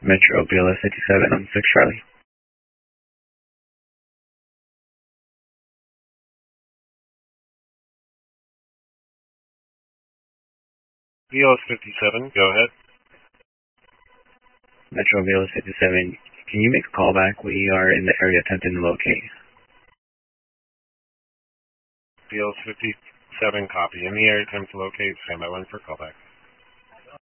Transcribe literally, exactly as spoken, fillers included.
Metro B L S fifty-seven on six Charlie. B L S fifty-seven, go ahead. Metro B L S fifty-seven, can you make a call back? We are in the area attempting to locate. B L S fifty-seven, copy. In the area, attempt to locate. Stand by one for callback.